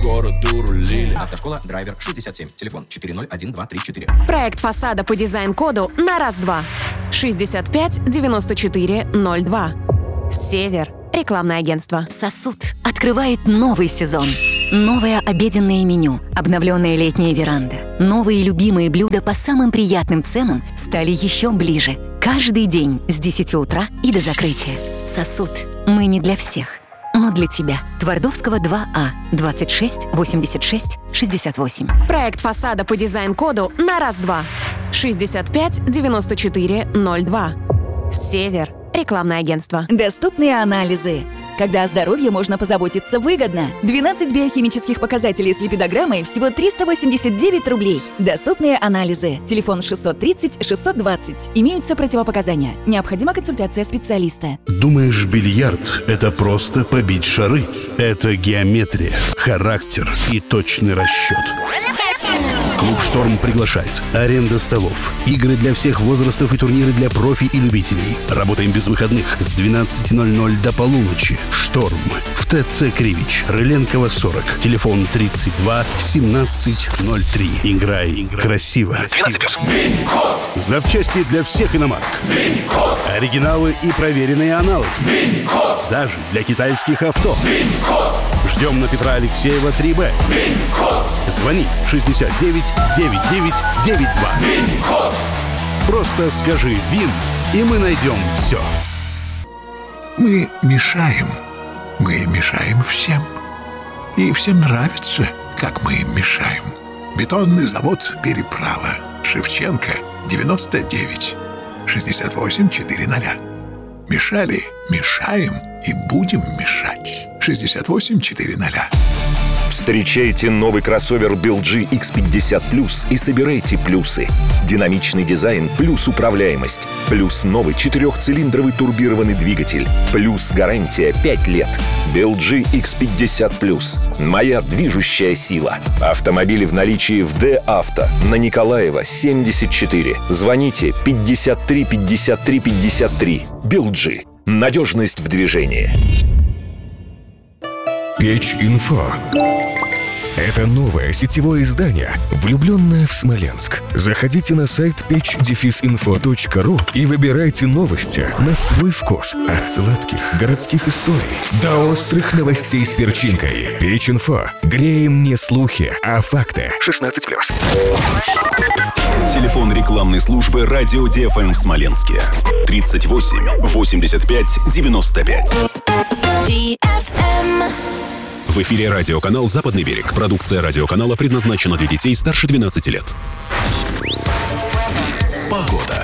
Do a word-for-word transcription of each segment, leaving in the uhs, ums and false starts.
городу рулили. Автошкола Драйвер шестьдесят семь. Телефон четыре ноль один два три четыре. Проект фасада по дизайн-коду на раз-два. шестьдесят пять девяносто четыре ноль два. Север. Рекламное агентство. Сосуд открывает новый сезон. Новое обеденное меню, обновленная летняя веранда. Новые любимые блюда по самым приятным ценам стали еще ближе. Каждый день с десяти утра и до закрытия. Сосуд. Мы не для всех, но для тебя. Твардовского два А, двадцать шесть восемьдесят шесть шестьдесят восемь. Проект фасада по дизайн-коду на раз-два. шестьдесят пять девяносто четыре ноль два. Север. Рекламное агентство. Доступные анализы. Когда о здоровье можно позаботиться выгодно. двенадцать биохимических показателей с липидограммой всего триста восемьдесят девять рублей. Доступные анализы. Телефон шестьсот тридцать шестьсот двадцать. Имеются противопоказания. Необходима консультация специалиста. Думаешь, бильярд — это просто побить шары? Это геометрия, характер и точный расчет. Клуб «Шторм» приглашает. Аренда столов, игры для всех возрастов и турниры для профи и любителей. Работаем без выходных с двенадцати ноль-ноль до полуночи. «Шторм» в ТЦ Кривич, Рыленкова сорок. Телефон тридцать два семнадцать ноль три. Играй, Играй. красиво. двенадцать плюс. Запчасти для всех иномарок. Винкод. Оригиналы и проверенные аналоги. Винкод. Даже для китайских авто. Винкод. Ждем на Петра Алексеева три Б. Винкод. Звони шестьдесят девять девять девять девять два. Винкод. Просто скажи «ВИН», и мы найдем все. Мы мешаем. Мы мешаем всем. И всем нравится, как мы им мешаем. Бетонный завод «Переправа». Шевченко, девяносто девять. шестьдесят восемь четыреста. Мешали, мешаем и будем мешать. шестьдесят восемь четыреста. Встречайте новый кроссовер би эл джи икс пятьдесят плюс и собирайте плюсы. Динамичный дизайн плюс управляемость. Плюс новый четырехцилиндровый турбированный двигатель. Плюс гарантия пять лет. би эл джи икс пятьдесят плюс. Моя движущая сила. Автомобили в наличии в Д-Авто. На Николаева, семьдесят четыре. Звоните пятьдесят три пятьдесят три пятьдесят три. би эл джи. Надежность в движении. Печь.Инфо. Это новое сетевое издание, влюбленное в Смоленск. Заходите на сайт печь инфо точка ру и выбирайте новости на свой вкус. От сладких городских историй до острых новостей с перчинкой. Печь.Инфо. Греем не слухи, а факты. шестнадцать плюс. Телефон рекламной службы «Радио Ди Эф Эм» в Смоленске. тридцать восемь восемьдесят пять девяносто пять. Ди Эф Эм. В эфире радиоканал «Западный берег». Продукция радиоканала предназначена для детей старше двенадцати лет. Погода.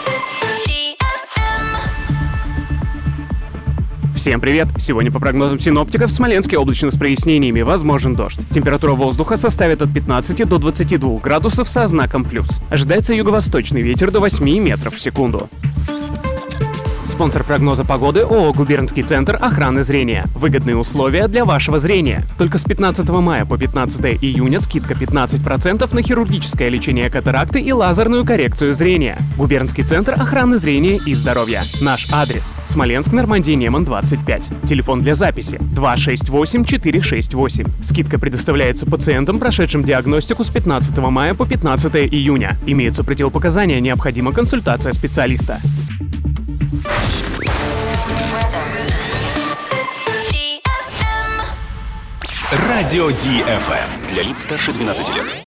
Всем привет! Сегодня по прогнозам синоптиков в Смоленске облачно с прояснениями, возможен дождь. Температура воздуха составит от пятнадцати до двадцати двух градусов со знаком плюс. Ожидается юго-восточный ветер до восьми метров в секунду. Спонсор прогноза погоды ООО «Губернский центр охраны зрения». Выгодные условия для вашего зрения. Только с пятнадцатого мая по пятнадцатое июня скидка пятнадцать процентов на хирургическое лечение катаракты и лазерную коррекцию зрения. Губернский центр охраны зрения и здоровья. Наш адрес: Смоленск, Нормандия, Неман, двадцать пять. Телефон для записи два шесть восемь четыре шесть восемь. Скидка предоставляется пациентам, прошедшим диагностику с пятнадцатого мая по пятнадцатое июня. Имеются противопоказания, необходима консультация специалиста. Радио Ди Эф Эм. Для лиц старше двенадцати лет.